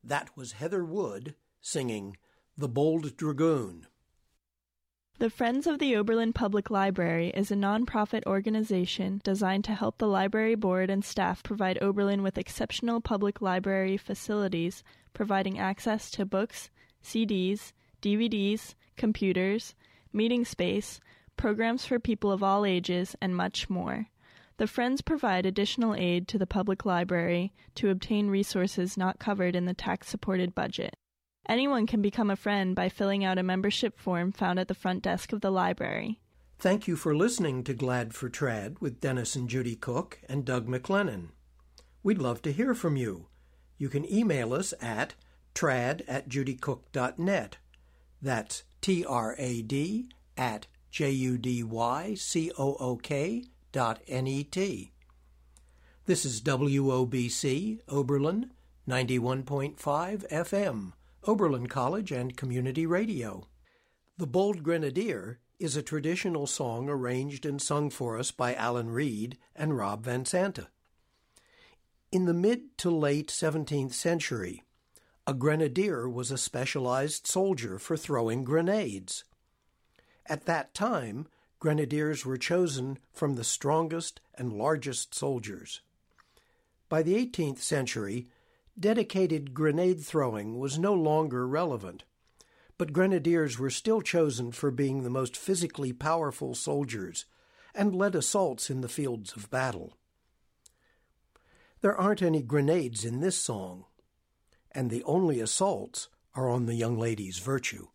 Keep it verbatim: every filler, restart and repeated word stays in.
That was Heather Wood singing The Bold Dragoon. The Friends of the Oberlin Public Library is a nonprofit organization designed to help the library board and staff provide Oberlin with exceptional public library facilities, providing access to books, C Ds, D V Ds, computers, meeting space, programs for people of all ages, and much more. The Friends provide additional aid to the public library to obtain resources not covered in the tax-supported budget. Anyone can become a friend by filling out a membership form found at the front desk of the library. Thank you for listening to Glad for Trad with Dennis and Judy Cook and Doug McLennan. We'd love to hear from you. You can email us at trad at judycook dot net. That's T R A D at J U D Y C O O K dot N E T. This is W O B C, Oberlin, ninety-one point five F M, Oberlin College and Community Radio. The Bold Grenadier is a traditional song arranged and sung for us by Alan Reed and Rob Van Santa. In the mid to late seventeenth century, a grenadier was a specialized soldier for throwing grenades. At that time, grenadiers were chosen from the strongest and largest soldiers. By the eighteenth century, dedicated grenade throwing was no longer relevant, but grenadiers were still chosen for being the most physically powerful soldiers and led assaults in the fields of battle. There aren't any grenades in this song, and the only assaults are on the young lady's virtue.